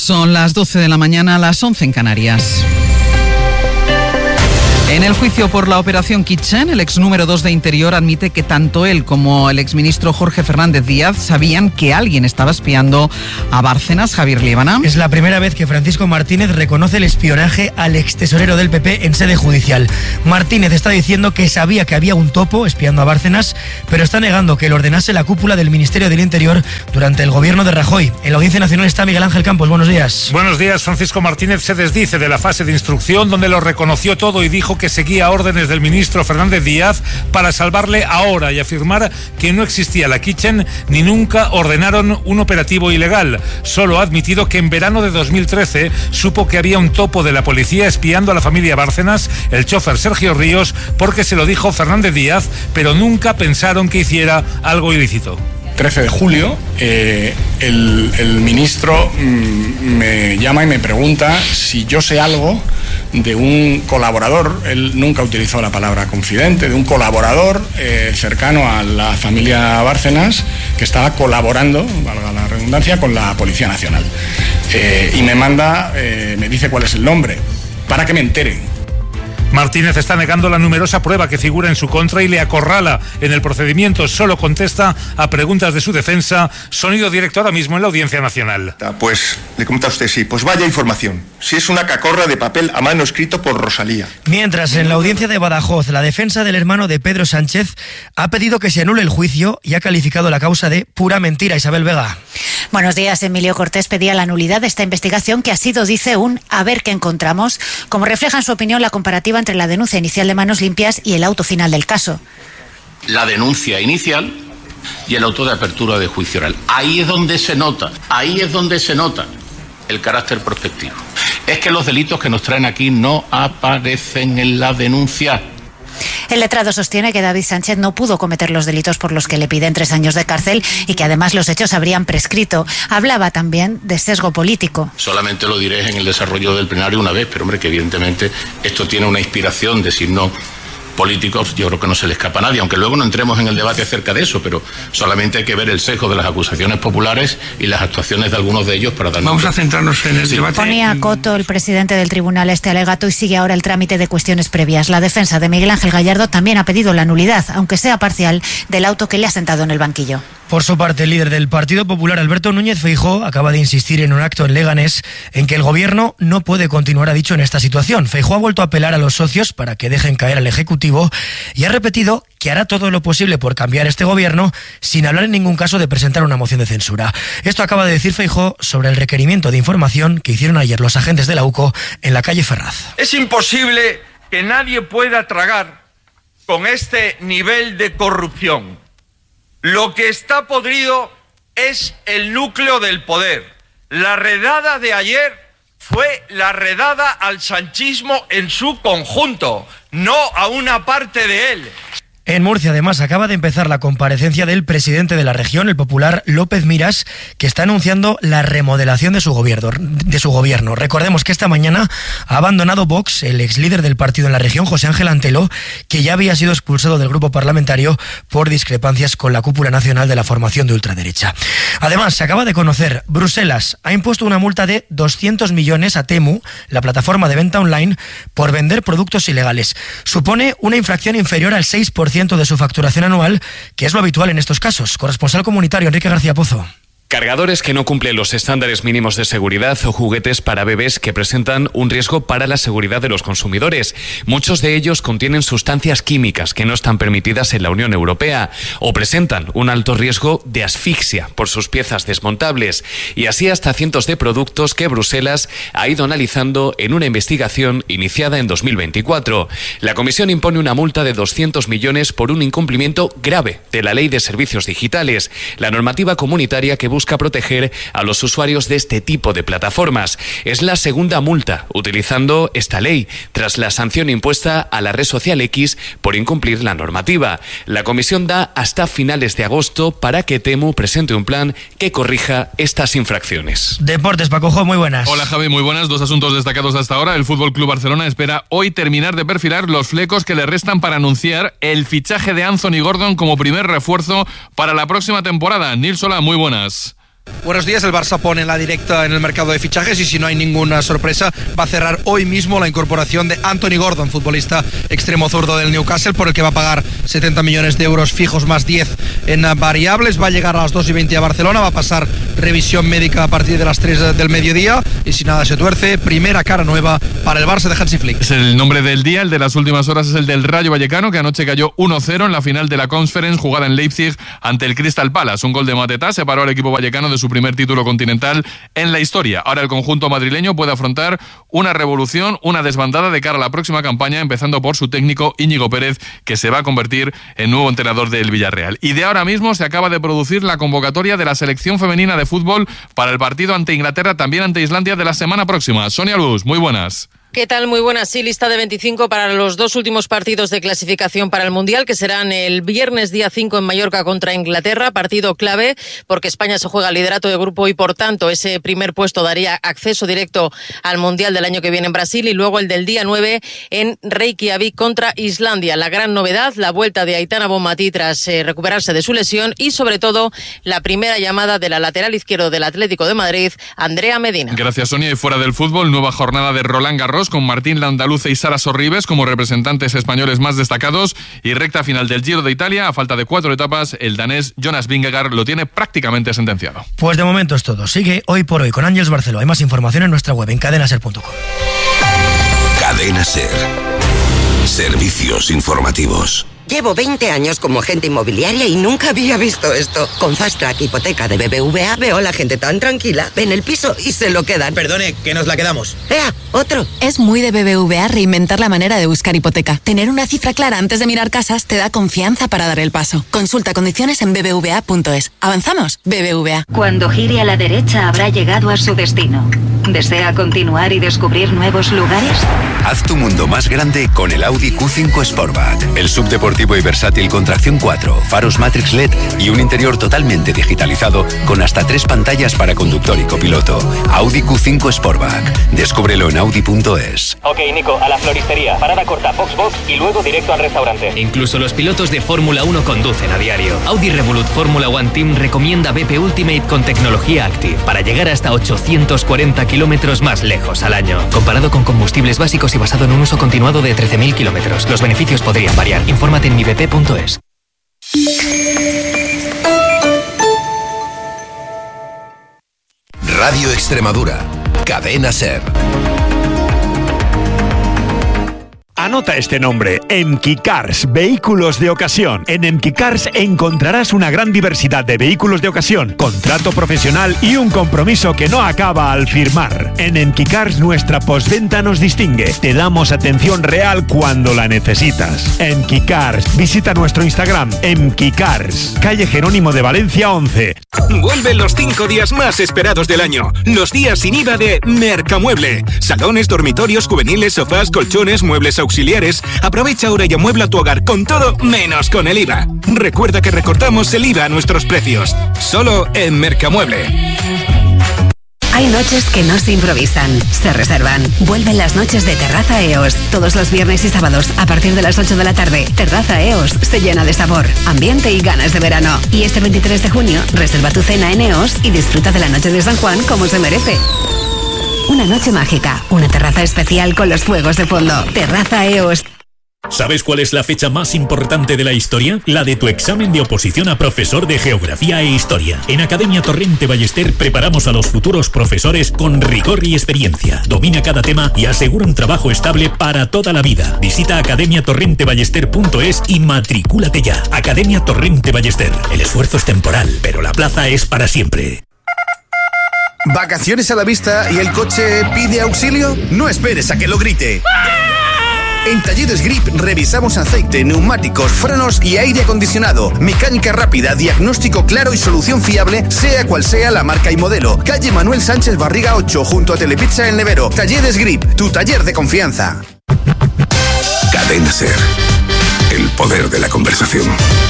Son las 12 de la mañana, las 11 en Canarias. En el juicio por la operación Kitchen, el ex número 2 de Interior admite que tanto él como el exministro Jorge Fernández Díaz sabían que alguien estaba espiando a Bárcenas. Javier Líbana. Es la primera vez que Francisco Martínez reconoce el espionaje al extesorero del PP en sede judicial. Martínez está diciendo que sabía que había un topo espiando a Bárcenas, pero está negando que lo ordenase la cúpula del Ministerio del Interior durante el gobierno de Rajoy. En la Audiencia Nacional está Miguel Ángel Campos. Buenos días. Buenos días. Francisco Martínez se desdice de la fase de instrucción donde lo reconoció todo y dijo que seguía órdenes del ministro Fernández Díaz para salvarle ahora y afirmar que no existía la Kitchen ni nunca ordenaron un operativo ilegal. Solo ha admitido que en verano de 2013 supo que había un topo de la policía espiando a la familia Bárcenas, el chofer Sergio Ríos, porque se lo dijo Fernández Díaz, pero nunca pensaron que hiciera algo ilícito. 13 de julio, el ministro me llama y me pregunta si yo sé algo de un colaborador, él nunca utilizó la palabra confidente, de un colaborador cercano a la familia Bárcenas que estaba colaborando, valga la redundancia, con la Policía Nacional. Y me dice cuál es el nombre, para que me entere. Martínez está negando la numerosa prueba que figura en su contra y le acorrala en el procedimiento. Solo contesta a preguntas de su defensa. Sonido directo ahora mismo en la Audiencia Nacional. Pues, le comenta a usted, sí, pues vaya información. Si es una cacorra de papel a mano escrito por Rosalía. Mientras, en la audiencia de Badajoz, la defensa del hermano de Pedro Sánchez ha pedido que se anule el juicio y ha calificado la causa de pura mentira. Isabel Vega. Buenos días. Emilio Cortés pedía la nulidad de esta investigación que ha sido, dice, un a ver qué encontramos, como refleja en su opinión la comparativa entre la denuncia inicial de Manos Limpias y el auto final del caso. La denuncia inicial y el auto de apertura de juicio oral. Ahí es donde se nota el carácter prospectivo. Es que los delitos que nos traen aquí no aparecen en la denuncia. El letrado sostiene que David Sánchez no pudo cometer los delitos por los que le piden 3 años de cárcel y que además los hechos habrían prescrito. Hablaba también de sesgo político. Solamente lo diré en el desarrollo del plenario una vez, pero hombre, que evidentemente esto tiene una inspiración de signo políticos, yo creo que no se le escapa a nadie, aunque luego no entremos en el debate acerca de eso, pero solamente hay que ver el sesgo de las acusaciones populares y las actuaciones de algunos de ellos para darnos... Vamos a centrarnos en el debate. Ponía coto el presidente del tribunal este alegato y sigue ahora el trámite de cuestiones previas. La defensa de Miguel Ángel Gallardo también ha pedido la nulidad, aunque sea parcial, del auto que le ha sentado en el banquillo. Por su parte, el líder del Partido Popular, Alberto Núñez Feijóo, acaba de insistir en un acto en Leganés en que el gobierno no puede continuar, ha dicho, en esta situación. Feijóo ha vuelto a apelar a los socios para que dejen caer al Ejecutivo y ha repetido que hará todo lo posible por cambiar este gobierno sin hablar en ningún caso de presentar una moción de censura. Esto acaba de decir Feijóo sobre el requerimiento de información que hicieron ayer los agentes de la UCO en la calle Ferraz. Es imposible que nadie pueda tragar con este nivel de corrupción. Lo que está podrido es el núcleo del poder. La redada de ayer fue la redada al sanchismo en su conjunto, no a una parte de él. En Murcia, además, acaba de empezar la comparecencia del presidente de la región, el popular López Miras, que está anunciando la remodelación de su gobierno. Recordemos que esta mañana ha abandonado Vox, el ex líder del partido en la región, José Ángel Antelo, que ya había sido expulsado del grupo parlamentario por discrepancias con la cúpula nacional de la formación de ultraderecha. Además, se acaba de conocer, Bruselas ha impuesto una multa de 200 millones a Temu, la plataforma de venta online, por vender productos ilegales. Supone una infracción inferior al 6% de su facturación anual, que es lo habitual en estos casos. Corresponsal comunitario, Enrique García Pozo. Cargadores que no cumplen los estándares mínimos de seguridad o juguetes para bebés que presentan un riesgo para la seguridad de los consumidores. Muchos de ellos contienen sustancias químicas que no están permitidas en la Unión Europea o presentan un alto riesgo de asfixia por sus piezas desmontables. Y así hasta cientos de productos que Bruselas ha ido analizando en una investigación iniciada en 2024. La Comisión impone una multa de 200 millones por un incumplimiento grave de la Ley de Servicios Digitales, la normativa comunitaria que busca proteger a los usuarios de este tipo de plataformas. Es la segunda multa utilizando esta ley, tras la sanción impuesta a la red social X por incumplir la normativa. La Comisión da hasta finales de agosto para que Temu presente un plan que corrija estas infracciones. Deportes, Pacojo, muy buenas. Hola, Javi, muy buenas. 2 asuntos destacados hasta ahora. El Fútbol Club Barcelona espera hoy terminar de perfilar los flecos que le restan para anunciar el fichaje de Anthony Gordon como primer refuerzo para la próxima temporada. Nil Solá, muy buenas. Buenos días, el Barça pone la directa en el mercado de fichajes y si no hay ninguna sorpresa va a cerrar hoy mismo la incorporación de Anthony Gordon, futbolista extremo zurdo del Newcastle, por el que va a pagar 70 millones de euros fijos más 10 en variables. Va a llegar a las 2:20 a Barcelona, va a pasar revisión médica a partir de las 3 del mediodía y si nada se tuerce, primera cara nueva para el Barça de Hansi Flick. Es el nombre del día, el de las últimas horas es el del Rayo Vallecano, que anoche cayó 1-0 en la final de la Conference jugada en Leipzig ante el Crystal Palace. Un gol de Matetá separó al equipo vallecano de su primer título continental en la historia. Ahora el conjunto madrileño puede afrontar una revolución, una desbandada de cara a la próxima campaña, empezando por su técnico Íñigo Pérez, que se va a convertir en nuevo entrenador del Villarreal. Y de ahora mismo se acaba de producir la convocatoria de la selección femenina de fútbol para el partido ante Inglaterra, también ante Islandia de la semana próxima. Sonia Luz, muy buenas. ¿Qué tal? Muy buenas. Sí, lista de 25 para los dos últimos partidos de clasificación para el Mundial, que serán el viernes día 5 en Mallorca contra Inglaterra, partido clave porque España se juega el liderato de grupo y por tanto ese primer puesto daría acceso directo al Mundial del año que viene en Brasil, y luego el del día 9 en Reykjavik contra Islandia. La gran novedad, la vuelta de Aitana Bonmatí tras recuperarse de su lesión y sobre todo la primera llamada de la lateral izquierdo del Atlético de Madrid, Andrea Medina. Gracias, Sonia. Y fuera del fútbol, nueva jornada de Roland Garros con Martín Landaluce y Sara Sorribes como representantes españoles más destacados, y recta final del Giro de Italia. A falta de 4 etapas, el danés Jonas Vingegaard lo tiene prácticamente sentenciado. Pues de momento es todo. Sigue Hoy por Hoy con Ángeles Barceló. Hay más información en nuestra web en cadenaser.com. Cadena Ser. Servicios informativos. Llevo 20 años como agente inmobiliaria y nunca había visto esto. Con Fast Track Hipoteca de BBVA veo a la gente tan tranquila. Ven el piso y se lo quedan. Perdone, que nos la quedamos. ¡Ea! ¡Otro! Es muy de BBVA reinventar la manera de buscar hipoteca. Tener una cifra clara antes de mirar casas te da confianza para dar el paso. Consulta condiciones en bbva.es. ¿Avanzamos? BBVA. Cuando gire a la derecha habrá llegado a su destino. ¿Desea continuar y descubrir nuevos lugares? Haz tu mundo más grande con el Audi Q5 Sportback. El subdeportivo y versátil con tracción 4, faros Matrix LED y un interior totalmente digitalizado con hasta 3 pantallas para conductor y copiloto. Audi Q5 Sportback. Descúbrelo en Audi.es. Ok, Nico, a la floristería. Parada corta, Box y luego directo al restaurante. Incluso los pilotos de Fórmula 1 conducen a diario. Audi Revolut Fórmula 1 Team recomienda BP Ultimate con tecnología Active para llegar hasta 840 kilómetros más lejos al año. Comparado con combustibles básicos y basado en un uso continuado de 13.000 kilómetros. Los beneficios podrían variar. Infórmate en mibp.es. Radio Extremadura. Cadena Ser. Anota este nombre, Emquicars, vehículos de ocasión. En Emquicars encontrarás una gran diversidad de vehículos de ocasión, contrato profesional y un compromiso que no acaba al firmar. En Emquicars nuestra postventa nos distingue. Te damos atención real cuando la necesitas. Emquicars, visita nuestro Instagram, Emquicars, calle Jerónimo de Valencia 11. Vuelven los 5 días más esperados del año. Los días sin IVA de Mercamueble. Salones, dormitorios, juveniles, sofás, colchones, muebles auxiliares. Aprovecha ahora y amuebla tu hogar con todo menos con el IVA. Recuerda que recortamos el IVA a nuestros precios. Solo en Mercamueble. Hay noches que no se improvisan, se reservan. Vuelven las noches de Terraza EOS. Todos los viernes y sábados a partir de las 8 de la tarde. Terraza EOS se llena de sabor, ambiente y ganas de verano. Y este 23 de junio reserva tu cena en EOS y disfruta de la noche de San Juan como se merece. Una noche mágica, una terraza especial con los fuegos de fondo. Terraza EOS. ¿Sabes cuál es la fecha más importante de la historia? La de tu examen de oposición a profesor de Geografía e Historia. En Academia Torrente Ballester preparamos a los futuros profesores con rigor y experiencia. Domina cada tema y asegura un trabajo estable para toda la vida. Visita academiatorrenteballester.es y matricúlate ya. Academia Torrente Ballester. El esfuerzo es temporal, pero la plaza es para siempre. ¿Vacaciones a la vista y el coche pide auxilio? No esperes a que lo grite. En Talleres Grip revisamos aceite, neumáticos, frenos y aire acondicionado. Mecánica rápida, diagnóstico claro y solución fiable, sea cual sea la marca y modelo. Calle Manuel Sánchez Barriga 8, junto a Telepizza El Nevero. Talleres Grip, tu taller de confianza. Cadena Ser. El poder de la conversación.